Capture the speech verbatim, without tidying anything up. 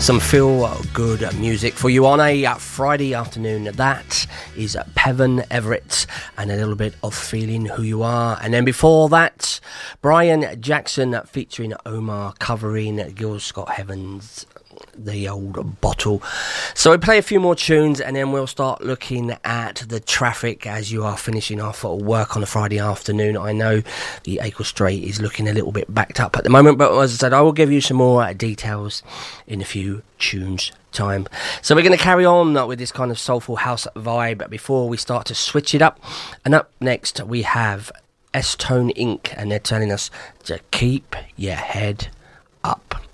Some feel-good music for you on a Friday afternoon. That is Pevan Everett and a little bit of Feeling Who You Are. And then before that, Brian Jackson featuring Omar covering Gil Scott-Heron's The Old Bottle. So we play a few more tunes and then we'll start looking at the traffic as you are finishing off at work on a Friday afternoon. I know the Acle Strait is looking a little bit backed up at the moment, but as I said, I will give you some more details in a few tunes time. So we're going to carry on with this kind of soulful house vibe before we start to switch it up. And up next we have S-Tone Incorporated and they're telling us to keep your head